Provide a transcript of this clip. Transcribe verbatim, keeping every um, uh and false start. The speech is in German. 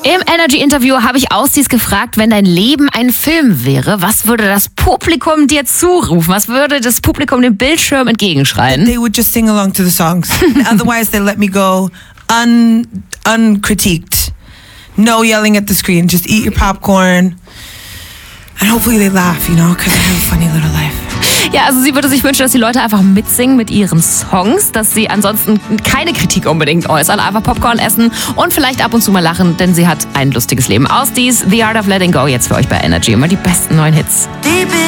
Im Energy-Interview habe ich Austis gefragt, wenn dein Leben ein Film wäre, was würde das Publikum dir zurufen? Was würde das Publikum dem Bildschirm entgegenschreien? They would just sing along to the songs. Otherwise, they let me go un uncritiqued. No yelling at the screen. Just eat your popcorn. And hopefully they laugh, you know, because I have a funny little life. Ja, also sie würde sich wünschen, dass die Leute einfach mitsingen mit ihren Songs, dass sie ansonsten keine Kritik unbedingt äußern, einfach Popcorn essen und vielleicht ab und zu mal lachen, denn sie hat ein lustiges Leben. Austis The Art of Letting Go jetzt für euch bei Energy. Immer die besten neuen Hits.